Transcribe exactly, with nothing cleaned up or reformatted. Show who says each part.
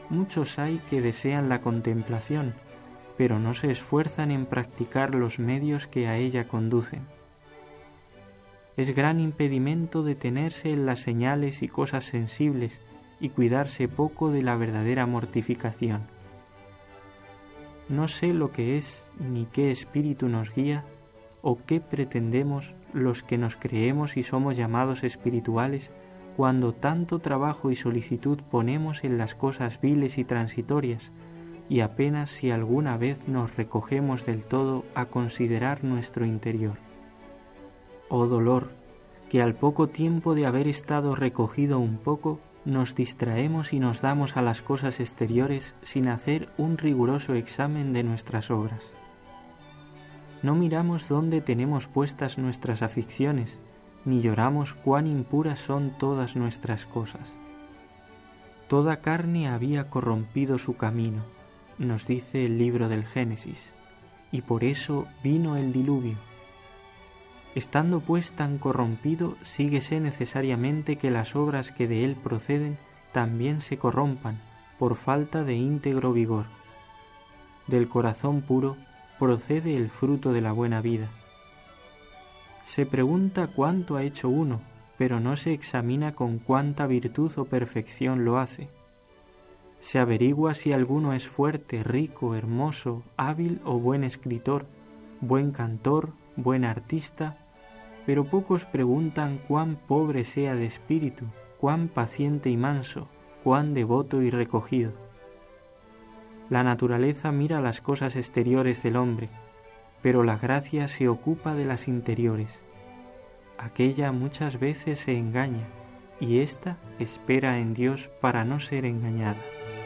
Speaker 1: muchos hay que desean la contemplación, pero no se esfuerzan en practicar los medios que a ella conducen. Es gran impedimento detenerse en las señales y cosas sensibles y cuidarse poco de la verdadera mortificación. No sé lo que es ni qué espíritu nos guía o qué pretendemos los que nos creemos y somos llamados espirituales cuando tanto trabajo y solicitud ponemos en las cosas viles y transitorias y apenas si alguna vez nos recogemos del todo a considerar nuestro interior. Oh dolor, que al poco tiempo de haber estado recogido un poco, nos distraemos y nos damos a las cosas exteriores sin hacer un riguroso examen de nuestras obras. No miramos dónde tenemos puestas nuestras aficiones, ni lloramos cuán impuras son todas nuestras cosas. Toda carne había corrompido su camino, nos dice el libro del Génesis, y por eso vino el diluvio. Estando pues tan corrompido, síguese necesariamente que las obras que de él proceden también se corrompan por falta de íntegro vigor. Del corazón puro procede el fruto de la buena vida. Se pregunta cuánto ha hecho uno, pero no se examina con cuánta virtud o perfección lo hace. Se averigua si alguno es fuerte, rico, hermoso, hábil o buen escritor, buen cantor, buen artista, pero pocos preguntan cuán pobre sea de espíritu, cuán paciente y manso, cuán devoto y recogido. La naturaleza mira las cosas exteriores del hombre, pero la gracia se ocupa de las interiores. Aquella muchas veces se engaña, y ésta espera en Dios para no ser engañada.